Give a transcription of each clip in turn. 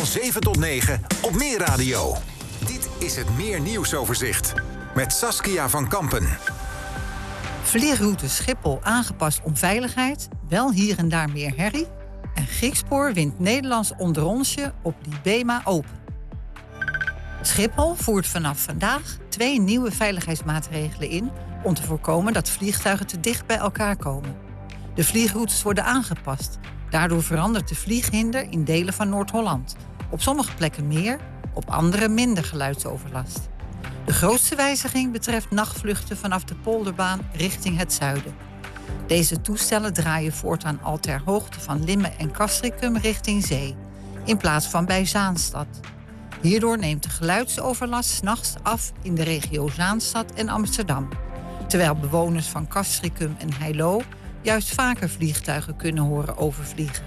Van 7 tot 9 op Meer Radio. Dit is het Meer Nieuwsoverzicht met Saskia van Kampen. Vliegroute Schiphol aangepast om veiligheid, wel hier en daar meer herrie. En Griekspoor wint Nederlands onderonsje op Libema Open. Schiphol voert vanaf vandaag 2 nieuwe veiligheidsmaatregelen in om te voorkomen dat vliegtuigen te dicht bij elkaar komen. De vliegroutes worden aangepast. Daardoor verandert de vlieghinder in delen van Noord-Holland. Op sommige plekken meer, op andere minder geluidsoverlast. De grootste wijziging betreft nachtvluchten vanaf de Polderbaan richting het zuiden. Deze toestellen draaien voortaan al ter hoogte van Limmen en Castricum richting zee, in plaats van bij Zaanstad. Hierdoor neemt de geluidsoverlast 's nachts af in de regio Zaanstad en Amsterdam, terwijl bewoners van Castricum en Heilo juist vaker vliegtuigen kunnen horen overvliegen.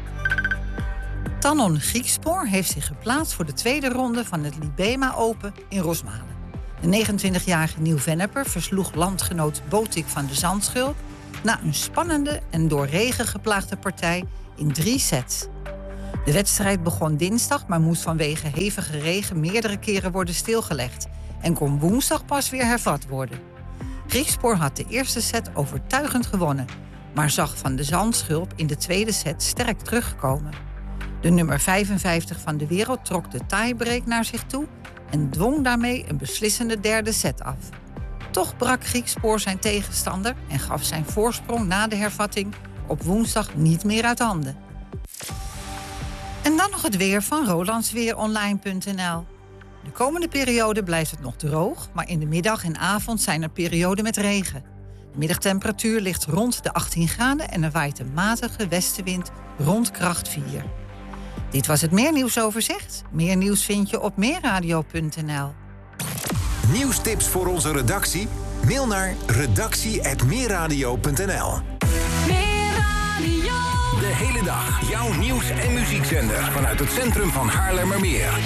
Tannon Griekspoor heeft zich geplaatst voor de tweede ronde van het Libema Open in Rosmalen. De 29-jarige Nieuw-Vennepper versloeg landgenoot Botik van de Zandschulp na een spannende en door regen geplaagde partij in 3 sets. De wedstrijd begon dinsdag, maar moest vanwege hevige regen meerdere keren worden stilgelegd en kon woensdag pas weer hervat worden. Griekspoor had de eerste set overtuigend gewonnen, maar zag Van de Zandschulp in de tweede set sterk terugkomen. De nummer 55 van de wereld trok de tiebreak naar zich toe en dwong daarmee een beslissende derde set af. Toch brak Griekspoor zijn tegenstander en gaf zijn voorsprong na de hervatting op woensdag niet meer uit handen. En dan nog het weer van rolandsweeronline.nl. De komende periode blijft het nog droog, maar in de middag en avond zijn er perioden met regen. De middagtemperatuur ligt rond de 18 graden en er waait een matige westenwind rond kracht 4. Dit was het Meer Nieuwsoverzicht. Meer nieuws vind je op meerradio.nl. Nieuwstips voor onze redactie? Mail naar redactie@meerradio.nl. Meer Radio. De hele dag jouw nieuws- en muziekzender vanuit het centrum van Haarlemmermeer.